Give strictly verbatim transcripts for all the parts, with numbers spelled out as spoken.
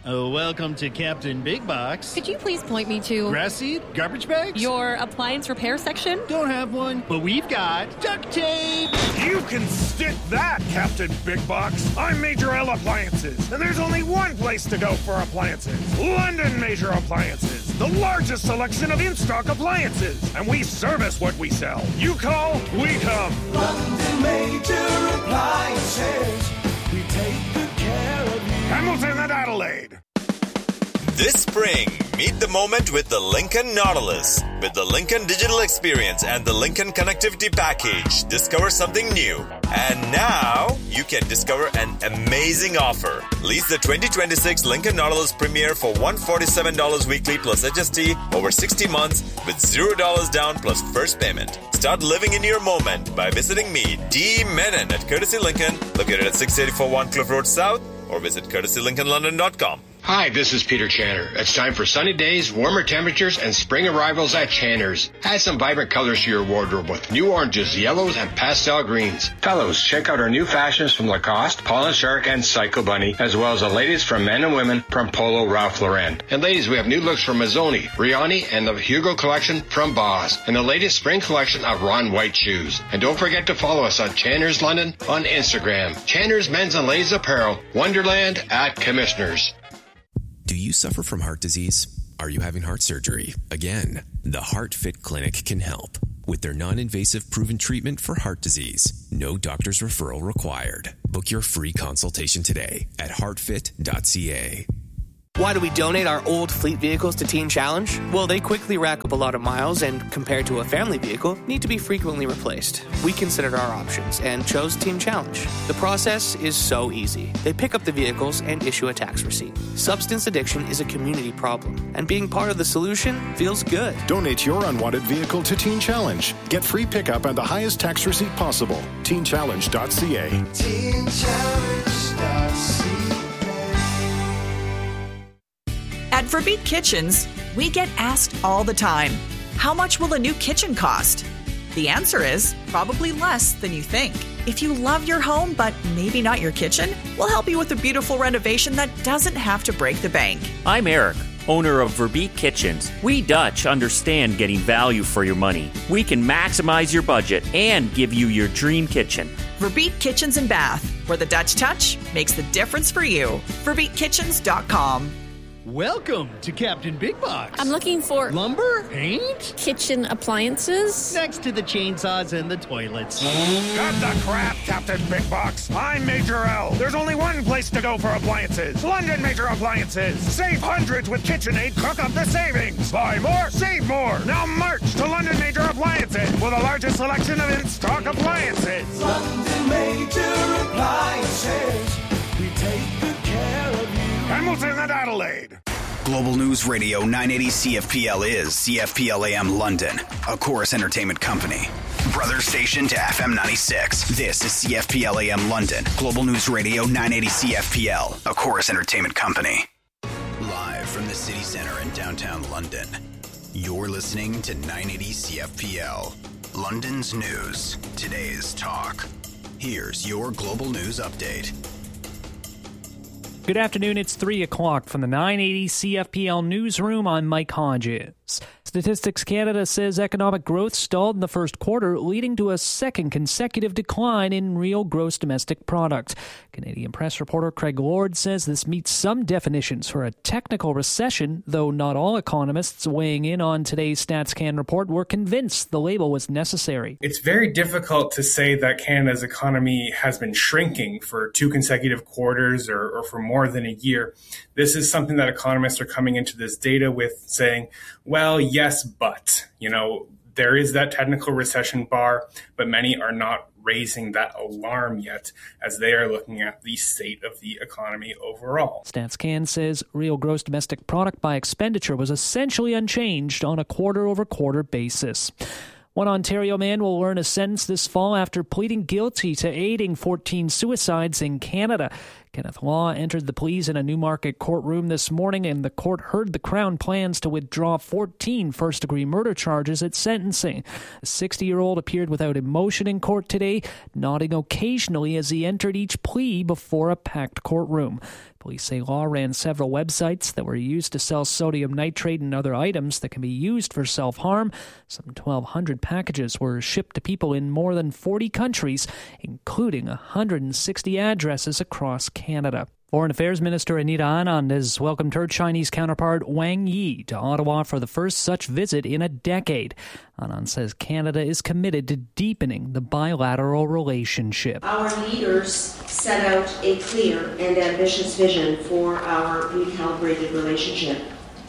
Oh, welcome to Captain Big Box. Could you please point me to... Grass seed? Garbage bags? Your appliance repair section? Don't have one, but we've got duct tape. You can stick that, Captain Big Box. I'm Major L Appliances, and there's only one place to go for appliances. London Major Appliances, the largest selection of in-stock appliances. And we service what we sell. You call, we come. London Major Appliances. We take good care of you. Hamilton and Adelaide. This spring, meet the moment with the Lincoln Nautilus. With the Lincoln Digital Experience and the Lincoln Connectivity Package, discover something new. And now, you can discover an amazing offer. Lease the twenty twenty-six Lincoln Nautilus Premier for one hundred forty-seven dollars weekly plus H S T over sixty months with zero dollars down plus first payment. Start living in your moment by visiting me, D. Menon, at Courtesy Lincoln, located at six eighty-four One Cliff Road South, or visit courtesy lincoln london dot com. Hi, this is Peter Channer. It's time for sunny days, warmer temperatures, and spring arrivals at Channer's. Add some vibrant colors to your wardrobe with new oranges, yellows, and pastel greens. Fellows, check out our new fashions from Lacoste, Paul and Shark, and Psycho Bunny, as well as the latest from men and women from Polo Ralph Lauren. And ladies, we have new looks from Mazzoni, Riani, and the Hugo collection from Boss, and the latest spring collection of Ron White shoes. And don't forget to follow us on Channer's London on Instagram. Channer's Men's and Ladies Apparel, Wonderland at Commissioners. Do you suffer from heart disease? Are you having heart surgery? Again, the HeartFit Clinic can help with their non-invasive proven treatment for heart disease. No doctor's referral required. Book your free consultation today at heart fit dot c a. Why do we donate our old fleet vehicles to Teen Challenge? Well, they quickly rack up a lot of miles and, compared to a family vehicle, need to be frequently replaced. We considered our options and chose Teen Challenge. The process is so easy. They pick up the vehicles and issue a tax receipt. Substance addiction is a community problem, and being part of the solution feels good. Donate your unwanted vehicle to Teen Challenge. Get free pickup and the highest tax receipt possible. teen challenge dot c a. teen challenge dot c a. At Verbeek Kitchens, we get asked all the time, how much will a new kitchen cost? The answer is probably less than you think. If you love your home, but maybe not your kitchen, we'll help you with a beautiful renovation that doesn't have to break the bank. I'm Eric, owner of Verbeek Kitchens. We Dutch understand getting value for your money. We can maximize your budget and give you your dream kitchen. Verbeek Kitchens and Bath, where the Dutch touch makes the difference for you. verbeek kitchens dot com. Welcome to Captain Big Box. I'm looking for... lumber? Paint? Kitchen appliances? Next to the chainsaws and the toilets. Cut the crap, Captain Big Box. I'm Major L. There's only one place to go for appliances. London Major Appliances. Save hundreds with KitchenAid. Cook up the savings. Buy more, save more. Now march to London Major Appliances with the largest selection of in-stock appliances. London Major Appliances. We take good care of you. Hamilton and Adelaide. Global News Radio nine eighty C F P L is C F P L A M London, a Chorus Entertainment company. Brother station to F M ninety-six. This is C F P L A M London. Global News Radio nine eighty C F P L, a Chorus Entertainment company. Live from the city center in downtown London, you're listening to nine eighty C F P L. London's news, today's talk. Here's your Global News Update. Good afternoon, it's three o'clock from the nine eighty C F P L newsroom. I'm Mike Hodges. Statistics Canada says economic growth stalled in the first quarter, leading to a second consecutive decline in real gross domestic product. Canadian press reporter Craig Lord says this meets some definitions for a technical recession, though not all economists weighing in on today's StatsCan report were convinced the label was necessary. It's very difficult to say that Canada's economy has been shrinking for two consecutive quarters or, or for more than a year. This is something that economists are coming into this data with, saying, well, yes, but, you know, there is that technical recession bar, but many are not raising that alarm yet as they are looking at the state of the economy overall. StatsCan says real gross domestic product by expenditure was essentially unchanged on a quarter-over-quarter basis. One Ontario man will learn a sentence this fall after pleading guilty to aiding fourteen suicides in Canada. Kenneth Law entered the pleas in a Newmarket courtroom this morning, and the court heard the Crown plans to withdraw fourteen first-degree murder charges at sentencing. The sixty-year-old appeared without emotion in court today, nodding occasionally as he entered each plea before a packed courtroom. Police say Law ran several websites that were used to sell sodium nitrate and other items that can be used for self-harm. Some twelve hundred packages were shipped to people in more than forty countries, including one hundred sixty addresses across Canada. Foreign Affairs Minister Anita Anand has welcomed her Chinese counterpart Wang Yi to Ottawa for the first such visit in a decade. Anand says Canada is committed to deepening the bilateral relationship. Our leaders set out a clear and ambitious vision for our recalibrated relationship.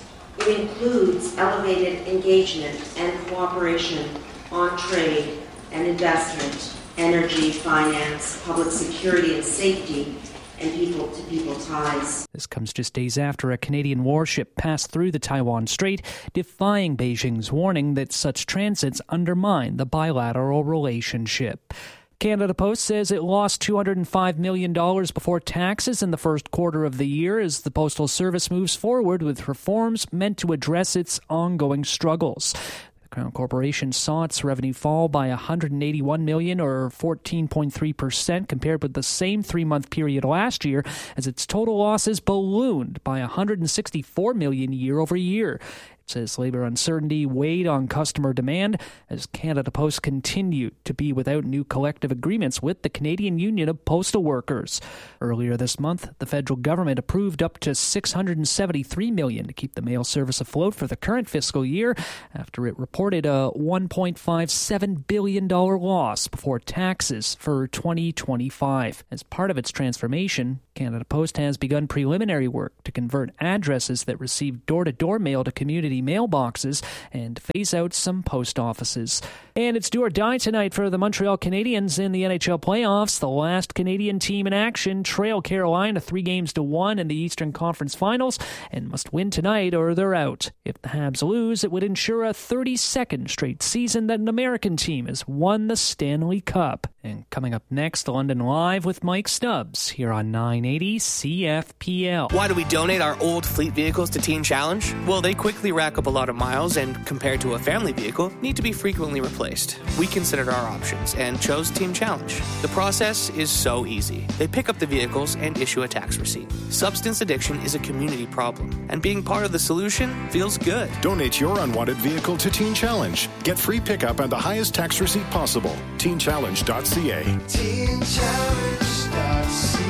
It includes elevated engagement and cooperation on trade and investment, energy, finance, public security and safety, and people-to-people ties. This comes just days after a Canadian warship passed through the Taiwan Strait, defying Beijing's warning that such transits undermine the bilateral relationship. Canada Post says it lost two hundred five million dollars before taxes in the first quarter of the year as the Postal Service moves forward with reforms meant to address its ongoing struggles. Crown Corporation saw its revenue fall by one hundred eighty-one million dollars or fourteen point three percent compared with the same three-month period last year, as its total losses ballooned by one hundred sixty-four million dollars year over year. It says labor uncertainty weighed on customer demand as Canada Post continued to be without new collective agreements with the Canadian Union of Postal Workers. Earlier this month, the federal government approved up to six hundred seventy-three million dollars to keep the mail service afloat for the current fiscal year after it reported a one point five seven billion dollars loss before taxes for twenty twenty-five. As part of its transformation, Canada Post has begun preliminary work to convert addresses that receive door-to-door mail to community mailboxes and phase out some post offices. And it's do or die tonight for the Montreal Canadiens in the N H L playoffs. The last Canadian team in action trail Carolina three games to one in the Eastern Conference Finals and must win tonight or they're out. If the Habs lose, it would ensure a thirty-second straight season that an American team has won the Stanley Cup. And coming up next, London Live with Mike Stubbs here on nine eighty C F P L. Why do we donate our old fleet vehicles to Teen Challenge? Well, they quickly rack up a lot of miles and, compared to a family vehicle, need to be frequently replaced. We considered our options and chose Teen Challenge. The process is so easy. They pick up the vehicles and issue a tax receipt. Substance addiction is a community problem, and being part of the solution feels good. Donate your unwanted vehicle to Teen Challenge. Get free pickup and the highest tax receipt possible. teen challenge dot c a. teen challenge dot c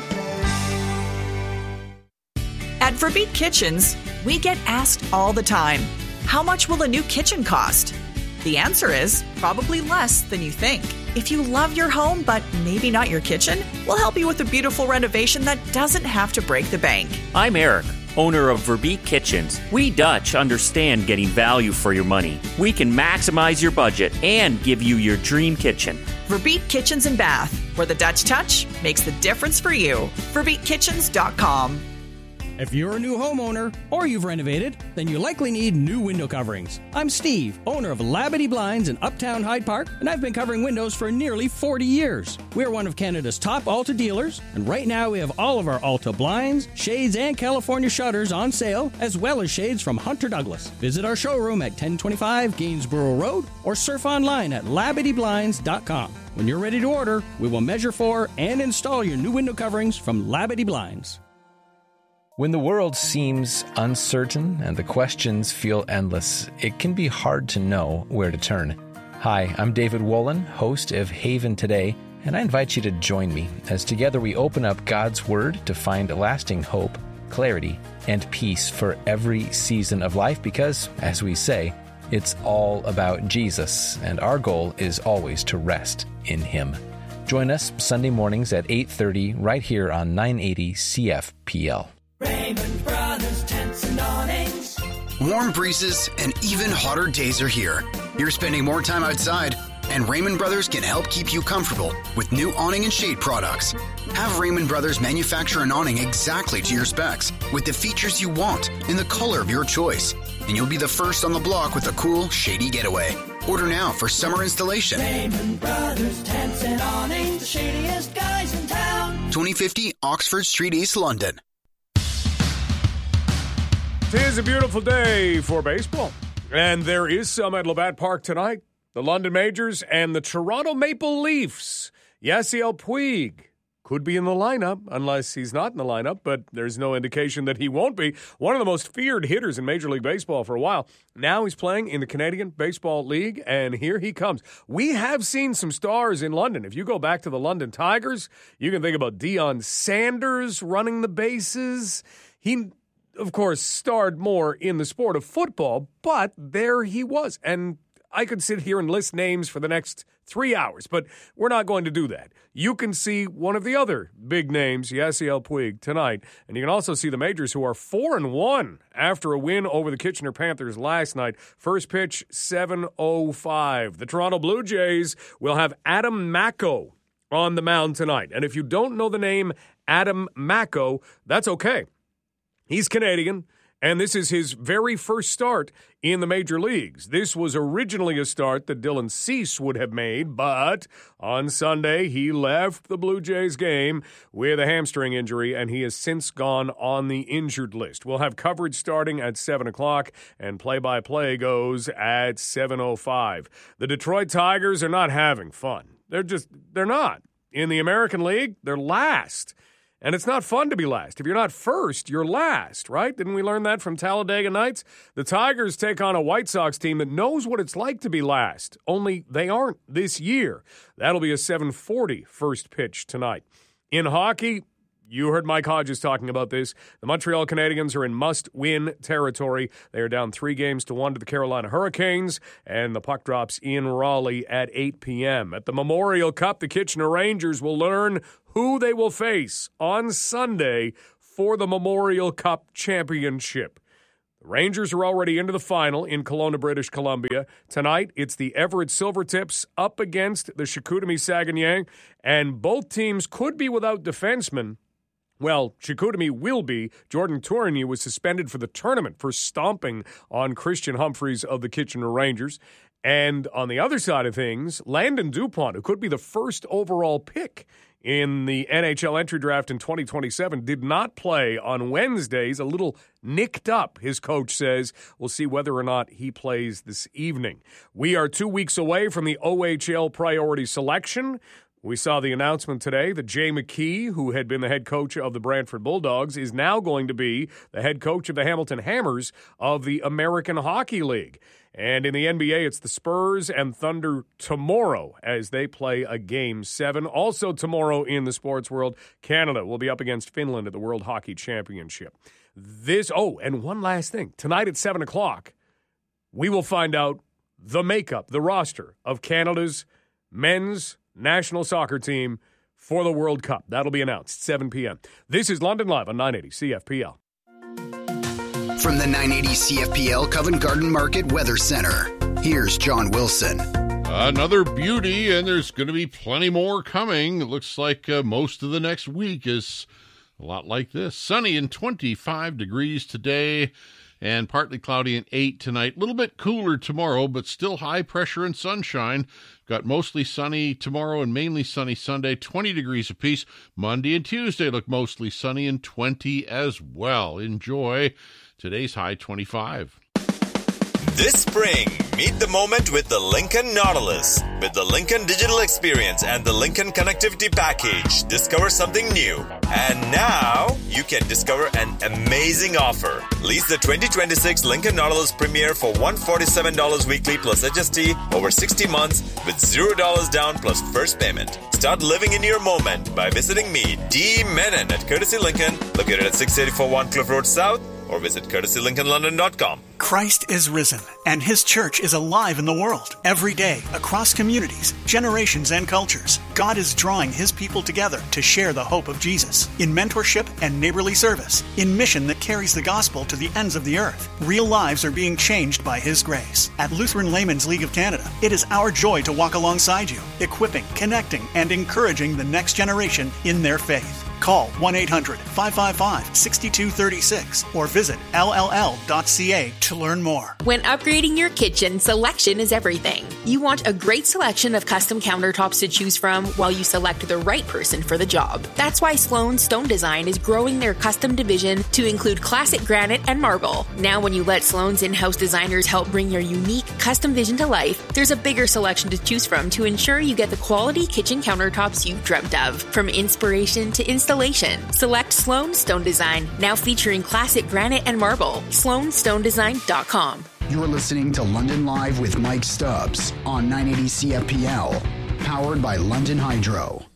a. At Verbeek Kitchens, we get asked all the time, how much will a new kitchen cost? The answer is probably less than you think. If you love your home, but maybe not your kitchen, we'll help you with a beautiful renovation that doesn't have to break the bank. I'm Eric, owner of Verbeek Kitchens. We Dutch understand getting value for your money. We can maximize your budget and give you your dream kitchen. Verbeek Kitchens and Bath, where the Dutch touch makes the difference for you. verbeek kitchens dot com. If you're a new homeowner or you've renovated, then you likely need new window coverings. I'm Steve, owner of Labadee Blinds in Uptown Hyde Park, and I've been covering windows for nearly forty years. We're one of Canada's top Alta dealers, and right now we have all of our Alta blinds, shades, and California shutters on sale, as well as shades from Hunter Douglas. Visit our showroom at ten twenty-five Gainsborough Road or surf online at labadee blinds dot com. When you're ready to order, we will measure for and install your new window coverings from Labadee Blinds. When the world seems uncertain and the questions feel endless, it can be hard to know where to turn. Hi, I'm David Wolin, host of Haven Today, and I invite you to join me as together we open up God's Word to find lasting hope, clarity, and peace for every season of life because, as we say, it's all about Jesus, and our goal is always to rest in Him. Join us Sunday mornings at eight thirty right here on nine eighty C F P L. Raymond Brothers Tents and Awnings. Warm breezes and even hotter days are here. You're spending more time outside, and Raymond Brothers can help keep you comfortable with new awning and shade products. Have Raymond Brothers manufacture an awning exactly to your specs with the features you want in the color of your choice, and you'll be the first on the block with a cool, shady getaway. Order now for summer installation. Raymond Brothers Tents and Awnings, the shadiest guys in town. twenty fifty Oxford Street, East London. Tis a beautiful day for baseball, and there is some at Labatt Park tonight. The London Majors and the Toronto Maple Leafs. Yasiel Puig could be in the lineup, unless he's not in the lineup, but there's no indication that he won't be. One of the most feared hitters in Major League Baseball for a while. Now he's playing in the Canadian Baseball League, and here he comes. We have seen some stars in London. If you go back to the London Tigers, you can think about Deion Sanders running the bases. He, of course, starred more in the sport of football, but there he was. And I could sit here and list names for the next three hours, but we're not going to do that. You can see one of the other big names, Yasiel Puig, tonight, and you can also see the Majors, who are four and one after a win over the Kitchener Panthers last night. First pitch, seven oh five. The Toronto Blue Jays will have Adam Macko on the mound tonight, and if you don't know the name Adam Macko, that's okay. He's Canadian, and this is his very first start in the major leagues. This was originally a start that Dylan Cease would have made, but on Sunday he left the Blue Jays game with a hamstring injury, and he has since gone on the injured list. We'll have coverage starting at seven o'clock, and play-by-play goes at seven oh five. The Detroit Tigers are not having fun. They're just, they're not. In the American League, they're last. And it's not fun to be last. If you're not first, you're last, right? Didn't we learn that from Talladega Nights? The Tigers take on a White Sox team that knows what it's like to be last, only they aren't this year. That'll be a seven forty first pitch tonight. In hockey, you heard Mike Hodges talking about this. The Montreal Canadiens are in must-win territory. They are down three games to one to the Carolina Hurricanes, and the puck drops in Raleigh at eight p.m. At the Memorial Cup, the Kitchener Rangers will learn who they will face on Sunday for the Memorial Cup championship. The Rangers are already into the final in Kelowna, British Columbia. Tonight, it's the Everett Silvertips up against the Chicoutimi Saguenay, and both teams could be without defensemen. Well, Chicoutimi will be. Jordan Tourigny was suspended for the tournament for stomping on Christian Humphreys of the Kitchener Rangers. And on the other side of things, Landon Dupont, who could be the first overall pick in the N H L entry draft in twenty twenty-seven, did not play on Wednesdays. A little nicked up, his coach says. We'll see whether or not he plays this evening. We are two weeks away from the O H L priority selection. We saw the announcement today that Jay McKee, who had been the head coach of the Brantford Bulldogs, is now going to be the head coach of the Hamilton Hammers of the American Hockey League. And in the N B A, it's the Spurs and Thunder tomorrow as they play a Game seven. Also tomorrow in the sports world, Canada will be up against Finland at the World Hockey Championship. This, oh, and one last thing. Tonight at seven o'clock, we will find out the makeup, the roster of Canada's men's national soccer team for the World Cup. That'll be announced seven p.m. This is London Live on nine eighty C F P L. From the nine eighty C F P L Covent Garden Market Weather Center, here's John Wilson. Another beauty, and there's going to be plenty more coming. It looks like uh, most of the next week is a lot like this. Sunny and twenty-five degrees today, and partly cloudy and eight tonight. A little bit cooler tomorrow, but still high pressure and sunshine. Got mostly sunny tomorrow and mainly sunny Sunday, twenty degrees apiece. Monday and Tuesday look mostly sunny and twenty as well. Enjoy. Today's high, twenty-five. This spring, meet the moment with the Lincoln Nautilus. With the Lincoln Digital Experience and the Lincoln Connectivity Package, discover something new. And now, you can discover an amazing offer. Lease the twenty twenty-six Lincoln Nautilus Premier for one hundred forty-seven dollars weekly plus H S T over sixty months with zero dollars down plus first payment. Start living in your moment by visiting me, D. Menon, at Courtesy Lincoln, located at six eighty-four One Cliff Road South, or visit courtesy lincoln london dot com. Christ is risen, and His church is alive in the world. Every day, across communities, generations, and cultures, God is drawing His people together to share the hope of Jesus in mentorship and neighborly service, in mission that carries the gospel to the ends of the earth. Real lives are being changed by His grace. At Lutheran Laymen's League of Canada, it is our joy to walk alongside you, equipping, connecting, and encouraging the next generation in their faith. Call one eight hundred, five five five, six two three six or visit L L L dot C A to learn more. When upgrading your kitchen, selection is everything. You want a great selection of custom countertops to choose from while you select the right person for the job. That's why Sloan Stone Design is growing their custom division to include classic granite and marble. Now when you let Sloan's in-house designers help bring your unique custom vision to life, there's a bigger selection to choose from to ensure you get the quality kitchen countertops you've dreamt of. From inspiration to installation, select Sloan Stone Design, now featuring classic granite and marble. sloan stone design dot com. You're listening to London Live with Mike Stubbs on nine eighty C F P L, powered by London Hydro.